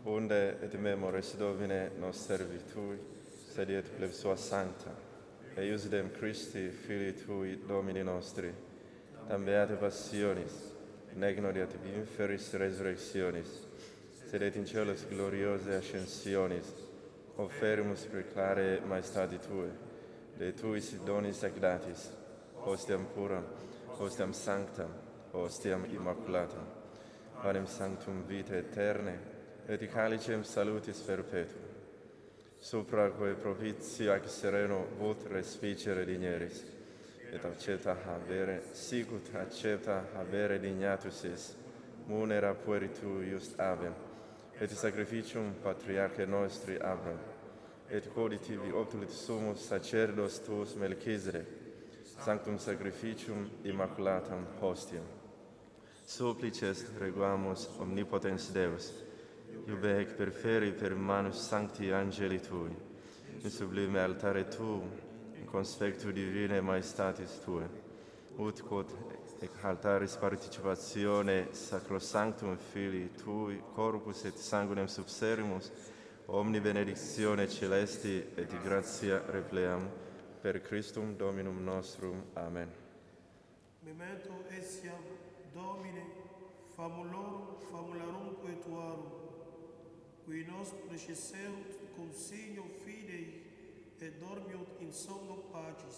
unde et memoris Domine nos servitui, sed et pleb sua sancta, eius dem Christi, Filii Tui, Domini nostri, tam beate passionis, nec nodiat inferis resurrectionis, sed et in celos gloriose ascensionis, offerimus preclare maestati Tue, de Tuis donis ac datis, hostiam puram, hostiam sanctam, hostiam immaculatam, panem sanctum vitae aeterne, et calicem salutis perpetua, supra quae propitio ac sereno vot respicere digneris, et accepta habere, sicut accepta habere dignatus es, munera pueri tu just Abel, et sacrificium patriarche nostri Abraham, et coditivi obtulit sumus sacerdos tuus Melchisedec, sanctum sacrificium immaculatam hostiam. Supplices reguamus omnipotens Deus, iube ec perferi per manus sancti angeli Tui, in sublime altare Tuum, in conspectu divine maestatis Tue, ut quod ec altaris participatione sacrosanctum Filii Tui, corpus et sanguinem subservimus, omni benedictione celesti et gratia repleam, per Christum Dominum nostrum. Amen. Memento etiam Domine famularum tuarum, qui nos praecesserunt cum signo fidei et dormiunt in somno pacis.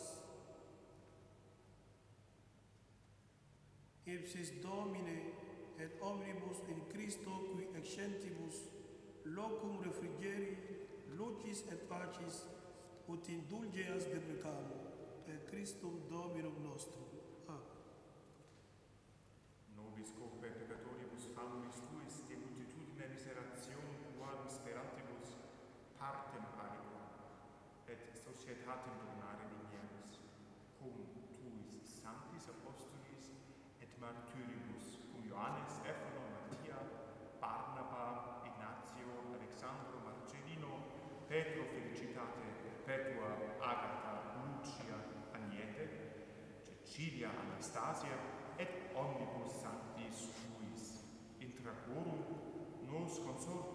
Ipsis Domine et omnibus in Christo qui excentibus locum refrigeri, lucis et pacis ut indulgeas deprecamur, per Christum Dominum nostrum. Amen. Nobis coque peccatoribus famulis tuis de multitudine miserationum tuarum speratibus partem aliquam, et societatem donare dignerus, cum tuis sanctis apostolis et martyribus, cum Ioannes, Stephanom, Mattia, Barnaba, Ignatio, Alexandro, Marcellino, Petro, Felicitate, Perpetua, Agatha, Lucia, Agnete, Cecilia, Anastasia, et omnibus sanctis tuis, intra quorum nos consortium